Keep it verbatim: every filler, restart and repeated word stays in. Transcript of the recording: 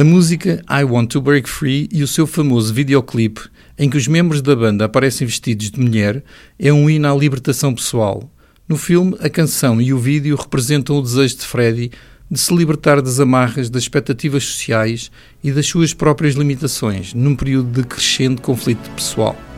A música I Want to Break Free e o seu famoso videoclipe, em que os membros da banda aparecem vestidos de mulher, é um hino à libertação pessoal. No filme, a canção e o vídeo representam o desejo de Freddie de se libertar das amarras das expectativas sociais e das suas próprias limitações, num período de crescente conflito pessoal.